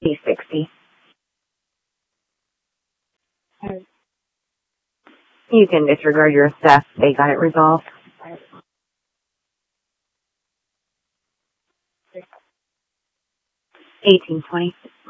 P60. You can disregard your theft. They got it resolved. 1820.